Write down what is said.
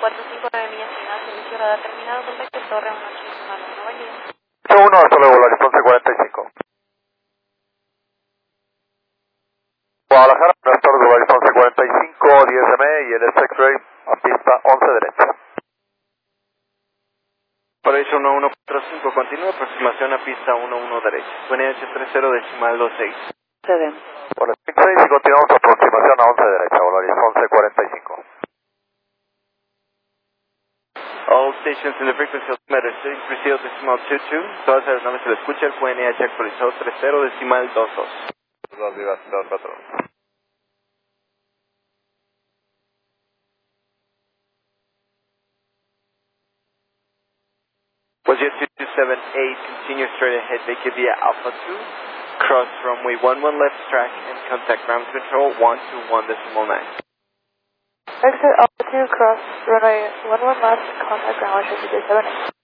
459 millas final, servicio radar terminado, contacto Torre 1819, buen día. 1, hasta luego, Volaris 1145. Guadalajara, buenas tardes, Volaris 1145, 10M y el X-Ray a pista 11 derecha. Operation 1145, continúa aproximación a pista 11 derecha. VNH 30 decimal 26. CD. Por el 6 y continuamos aproximación a 11 derecha, Volaris 1145. All stations in the frequency altimeter 630 decimal 22. Todas las aeronaves se le escucha, el VNH actualizado 30 decimal 22. 2 vivas, 2, 4. Was your 278, continue straight ahead, make it via Alpha 2, cross runway 11 left track and contact ground control 121.9. Exit Alpha 2, cross runway 11 left, contact ground 278.